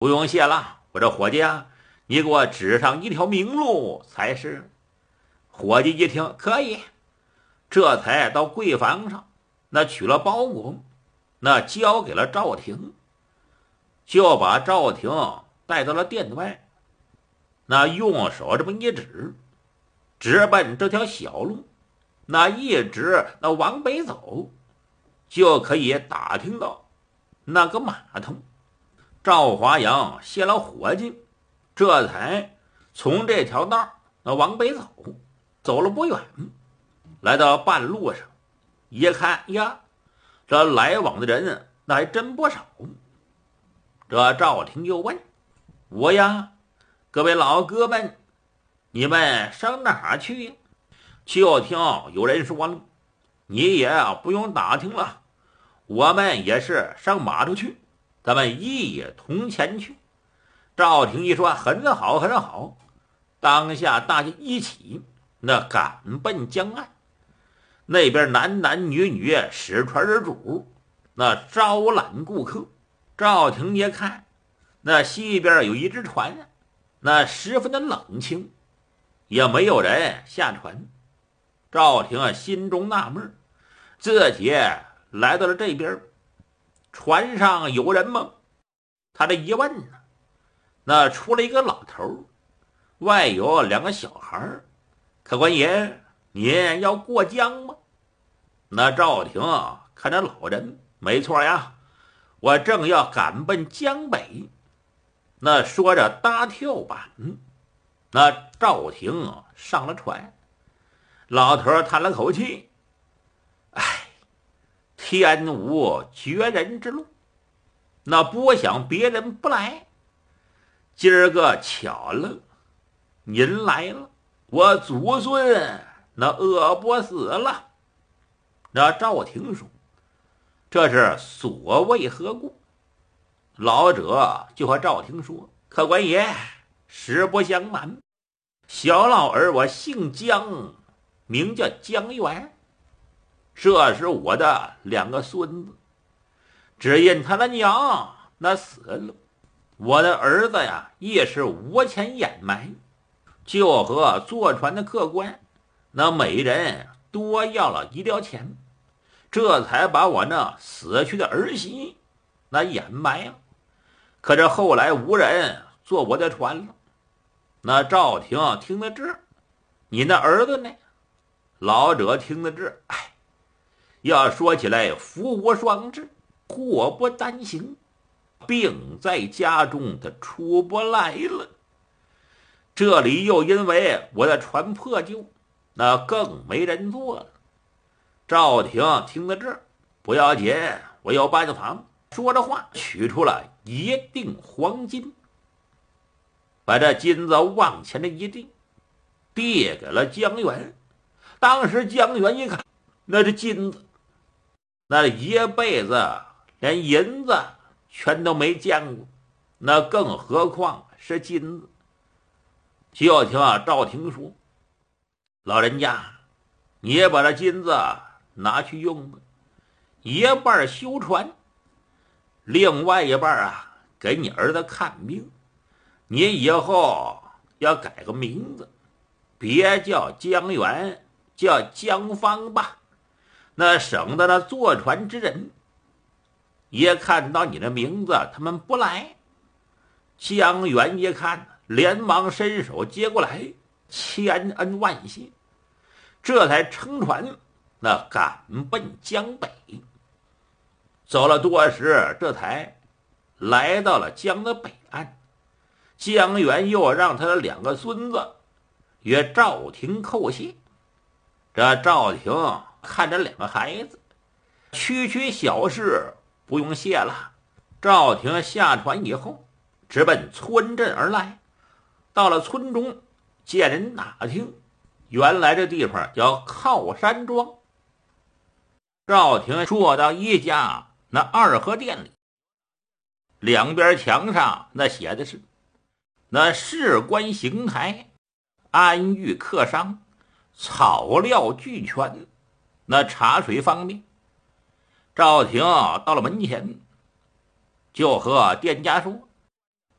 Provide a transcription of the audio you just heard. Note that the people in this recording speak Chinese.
不用谢了，我这伙计啊，你给我指上一条明路才是。伙计一听可以，这才到柜房上，那取了包裹，那交给了赵廷，就把赵廷带到了店外，那用手这么一指，直奔这条小路，那一直那往北走，就可以打听到那个码头。赵华阳谢了伙计，这才从这条道那往北走，走了不远，来到半路上，一看呀，这来往的人那还真不少。这赵廷又问：“我呀，各位老哥们，你们上哪儿去呀？”就听有人说了：“你也不用打听了，我们也是上码头去，咱们一同前去。”赵廷一说：“很好，很好。”当下大家一起那赶奔江岸，那边男男女女使船而主，那招揽顾客。赵廷也看那西边有一只船，那十分的冷清，也没有人下船。赵廷心中纳闷，自己来到了这边，船上有人吗？他这一问呢，那出了一个老头，外有两个小孩。客官爷，您要过江吗？那赵廷看着老人，没错呀，我正要赶奔江北。那说着搭跳板，那赵廷上了船。老头叹了口气，唉，天无绝人之路，那不想别人不来，今儿个巧了，您来了，我祖孙那饿不死了。那赵廷说：“这是所谓何故？”老者就和赵廷说：“客官爷，实不相瞒，小老儿我姓江，名叫江源，这是我的两个孙子，只因他的娘那死了，我的儿子呀一时无钱掩埋，就和坐船的客官那每人多要了一吊钱，这才把我那死去的儿媳那掩埋了。可是后来无人坐我的船了。”那赵廷听得这，你那儿子呢？老者听得这，哎，要说起来，福无双至，祸不单行，病在家中，他出不来了。这里又因为我的船破旧，那更没人坐了。赵廷听得这，不要紧，我有办法。说着话，取出了一锭黄金，把这金子往前的一递，递给了江源。当时江源一看，那是金子，那一辈子连银子全都没见过，那更何况是金子。就听赵廷说：“老人家，你也把这金子拿去用吧，一半修船，另外一半啊给你儿子看病。你以后要改个名字，别叫江源，叫江方吧，那省得那坐船之人也看到你的名字他们不来。”江源一看，连忙伸手接过来，千恩万谢，这才乘船那赶奔江北。走了多时，这才来到了江的北岸。江源又让他的两个孙子与赵廷叩谢。这赵廷看着两个孩子，区区小事不用谢了。赵廷下船以后，直奔村镇而来。到了村中，见人打听，原来这地方叫靠山庄。赵廷坐到一家那二合店里，两边墙上那写的是：“那士官邢台，安寓客商，草料俱全，那茶水方便。”赵廷到了门前，就和店家说：“